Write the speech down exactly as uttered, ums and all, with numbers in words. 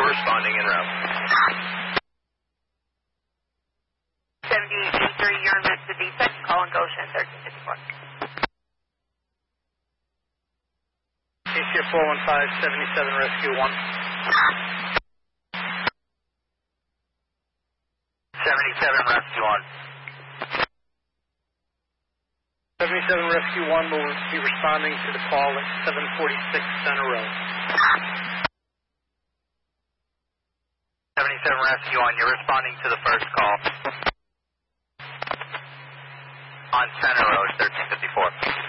responding en route. seventy-eight eighty-three, you're in route to D-Tech, calling Goshen, thirteen fifty-four. K C F four one five, seventy-seven, rescue one. seventy-seven, rescue one. seventy-seven, rescue one will be responding to the call at seven forty-six Center Road. seventy-seven, rescue one, you're responding to the first call. On Center Road, thirteen fifty-four.